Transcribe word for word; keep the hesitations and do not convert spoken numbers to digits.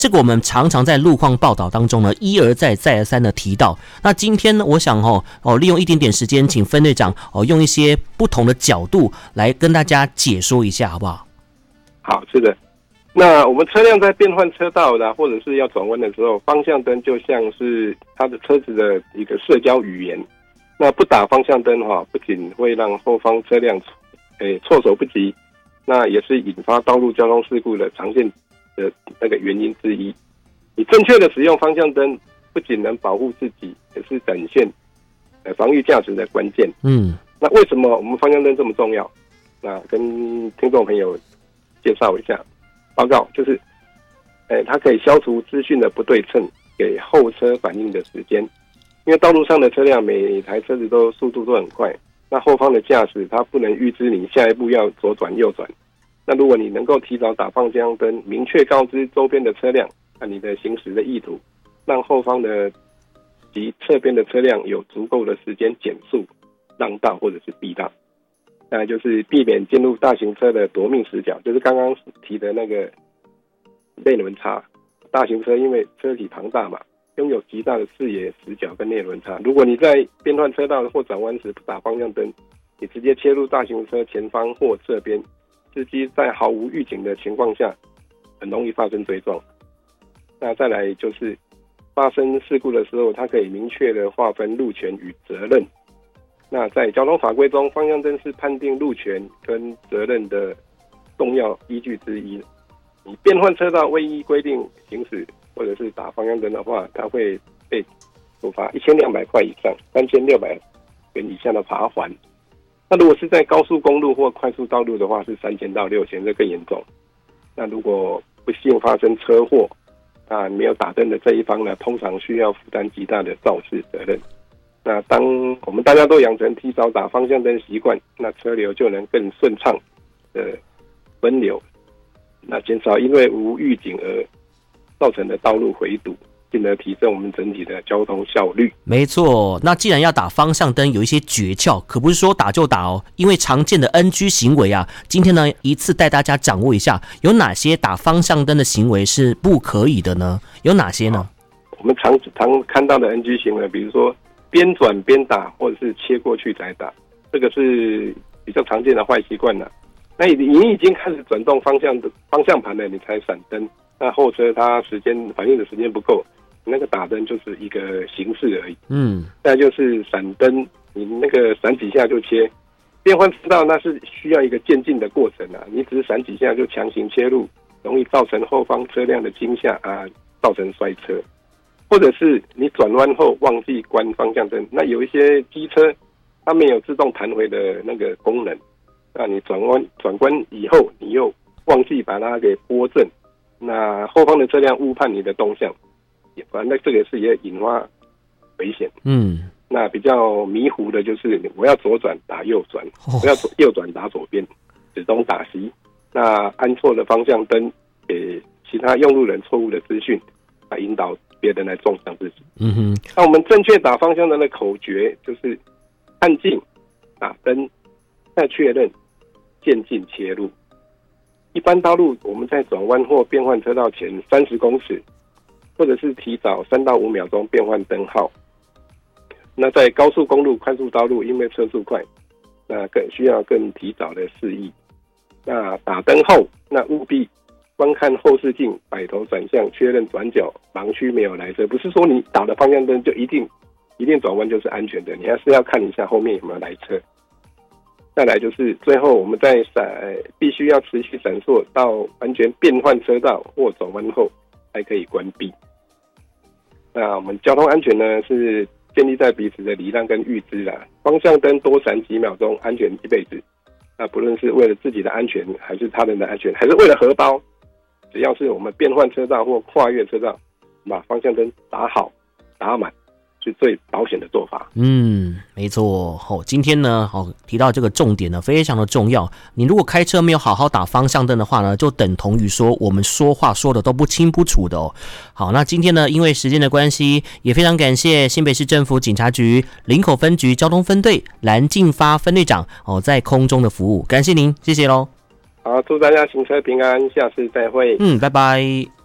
这个我们常常在路况报道当中呢，一而再再而三的提到。那今天呢，我想哦哦，利用一点点时间，请分队长哦用一些不同的角度来跟大家解说一下，好不好？ 好，是的。那我们车辆在变换车道啦，或者是要转弯的时候，方向灯就像是它的车子的一个社交语言。那不打方向灯哈，不仅会让后方车辆诶措手不及，那也是引发道路交通事故的常见的那个原因之一。你正确的使用方向灯，不仅能保护自己，也是展现呃防御驾驶的关键。嗯，那为什么我们方向灯这么重要？那跟听众朋友介绍一下，报告就是，诶，它可以消除资讯的不对称，给后车反应的时间。因为道路上的车辆每台车子都速度都很快，那后方的驾驶他不能预知你下一步要左转右转。那如果你能够提早打方向灯，明确告知周边的车辆那你的行驶的意图，让后方的及侧边的车辆有足够的时间减速、让道或者是避道。那就是避免进入大型车的夺命死角，就是刚刚提的那个内轮差。大型车因为车体庞大嘛，拥有极大的视野死角跟内轮差。如果你在变换车道或转弯时不打方向灯，你直接切入大型车前方或侧边，司机在毫无预警的情况下，很容易发生追撞。那再来就是发生事故的时候，它可以明确的划分路权与责任。那在交通法规中，方向灯是判定路权跟责任的重要依据之一。你变换车道未依规定行驶，或者是打方向灯的话，它会被处罚一千两百块以上三千六百元以下的罚款。那如果是在高速公路或快速道路的话，是三千到六千，这更严重。那如果不幸发生车祸，啊，没有打灯的这一方呢，通常需要负担极大的肇事责任。那当我们大家都养成提早打方向灯习惯，那车流就能更顺畅的分流，那减少因为无预警而造成的道路回堵，进而提升我们整体的交通效率。 没错，那既然要打方向灯，有一些诀窍，可不是说打就打哦。因为常见的 N G 行为啊，今天呢一次带大家掌握一下，有哪些打方向灯的行为是不可以的呢？有哪些呢？ 我们常常看到的 N G 行为，比如说边转边打，或者是切过去再打，这个是比较常见的坏习惯了。那你已经开始转动方向的方向盘了，你才闪灯，那后车它时间反应的时间不够，那个打灯就是一个形式而已。嗯，再就是闪灯，你那个闪几下就切，变换车道那是需要一个渐进的过程啊，你只是闪几下就强行切入，容易造成后方车辆的惊吓啊，造成摔车。或者是你转弯后忘记关方向灯，那有一些机车它没有自动弹回的那个功能，那你转弯转弯以后，你又忘记把它给拨正，那后方的车辆误判你的动向，反正这个是也引发危险。嗯，那比较迷糊的就是我要左转打右转，我要右转打左边，指东打西，那按错了方向灯，给其他用路人错误的资讯，来引导别人来撞向自己。嗯哼，那我们正确打方向灯的口诀就是按镜、打灯、再确认、渐进切入。一般道路我们在转弯或变换车道前三十公尺，或者是提早三到五秒钟变换灯号。那在高速公路、快速道路，因为车速快，那更需要更提早的示意。那打灯后，那务必观看后视镜，摆头转向，确认转角盲区没有来车。不是说你打了方向灯就一定一定转弯就是安全的，你还是要看一下后面有没有来车。再来就是最后我们在闪，必须要持续闪烁到完全变换车道或转弯后才可以关闭。那我们交通安全呢，是建立在彼此的礼让跟预知啦。方向灯多闪几秒钟，安全一辈子。那不论是为了自己的安全，还是他人的安全，还是为了荷包，只要是我们变换车道或跨越车道，把方向灯打好打满，是最保险的做法。 嗯，没错。哦，今天呢，哦提到这个重点呢，非常的重要。你如果开车没有好好打方向灯的话呢，就等同于说我们说话说的都不清不楚的哦。好，那今天呢，因为时间的关系，也非常感谢新北市政府警察局林口分局交通分队蓝进发分队长哦在空中的服务，感谢您，谢谢喽。 好，祝大家行车平安，下次再会。 嗯，拜拜。